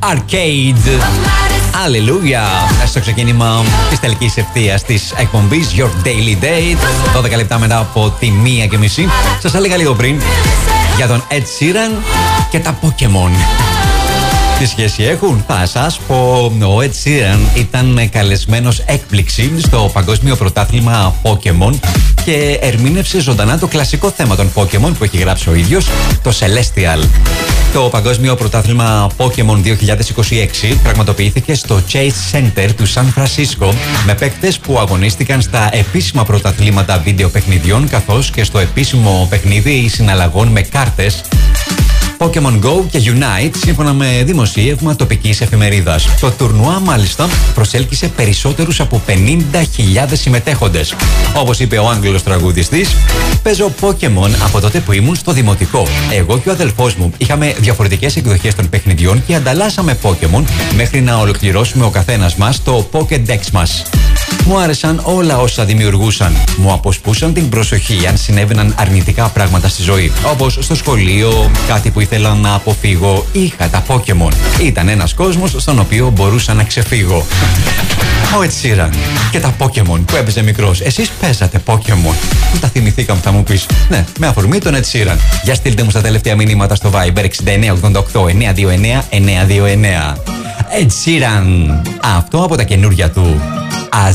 Arcade. Αλληλούια! Στο ξεκίνημα της τελικής ευθείας της εκπομπής Your Daily Date. 12 λεπτά μετά από τη 1:30. Σας έλεγα λίγο πριν για τον Ed Sheeran και τα Pokemon. Τι σχέση έχουν? Θα σας πω. Ο Ed Sheeran ήταν καλεσμένος έκπληξη στο Παγκόσμιο Πρωτάθλημα Pokemon και ερμήνευσε ζωντανά το κλασικό θέμα των Pokemon που έχει γράψει ο ίδιος, το Celestial. Το Παγκόσμιο Πρωτάθλημα Pokemon 2026 πραγματοποιήθηκε στο Chase Center του Σαν Φρανσίσκο με παίκτες που αγωνίστηκαν στα επίσημα πρωταθλήματα βίντεο παιχνιδιών καθώς και στο επίσημο παιχνίδι συναλλαγών με κάρτες Pokemon Go και Unite, σύμφωνα με δημοσίευμα τοπικής εφημερίδας. Το τουρνουά μάλιστα προσέλκυσε περισσότερους από 50.000 συμμετέχοντες. Όπως είπε ο Άγγλος τραγουδιστής, παίζω Pokemon από τότε που ήμουν στο δημοτικό. Εγώ και ο αδελφός μου είχαμε διαφορετικές εκδοχές των παιχνιδιών και ανταλλάσσαμε Pokemon μέχρι να ολοκληρώσουμε ο καθένας μας το Pokédex μας. Μου άρεσαν όλα όσα δημιουργούσαν. Μου αποσπούσαν την προσοχή αν συνέβαιναν αρνητικά πράγματα στη ζωή. Όπως στο σχολείο, κάτι που ήθελα να αποφύγω. Είχα τα Pokemon. Ήταν ένας κόσμος στον οποίο μπορούσα να ξεφύγω. Ο Ed Sheeran και τα Pokemon που έπαιζε μικρός. Εσείς παίζατε Pokemon? Που τα θυμηθήκαμε, θα μου πεις. Ναι, με αφορμή τον Ed Sheeran. Για στείλτε μου στα τελευταία μηνύματα στο Viber 6988 929 929. Ed Sheeran. Αυτό από τα καινούρια του.